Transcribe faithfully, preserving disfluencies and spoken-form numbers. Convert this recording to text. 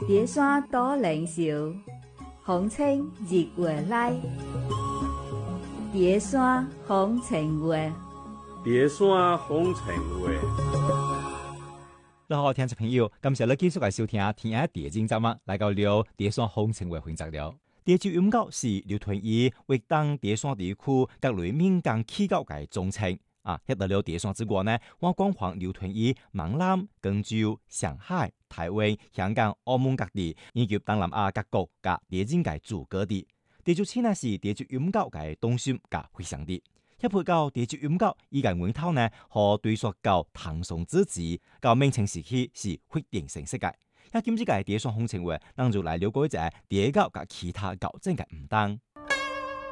蝶山多灵秀，风清日月来。蝶山风情月， 蝶山风情月。 你好，听众朋友，感谢你继续来收听《天下蝶经》节目，来到了蝶山风情月分集了。蝶洲音乐是刘屯义为当蝶山地区各类民间起教嘅总称。啊，入到了蝶山之外呢，我光環劉屯義、閩南、廣州、上海、台灣、香港、澳門各地，以及東南亞各國嘅蝶經嘅主歌地。蝶洲市呢是蝶洲音樂嘅中心嘅回響地。一配到蝶洲音樂依個源頭呢，可對溯到唐宋之治，到明清時期是決定成色嘅。一今次嘅蝶山風情月，咱就來了解一下蝶教嘅其他校正嘅唔同。